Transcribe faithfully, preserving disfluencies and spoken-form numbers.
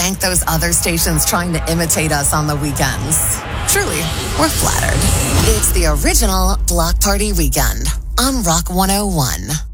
thank those other stations trying to imitate us on the weekends. Truly, we're flattered. It's the original Block Party Weekend on Rock one oh one.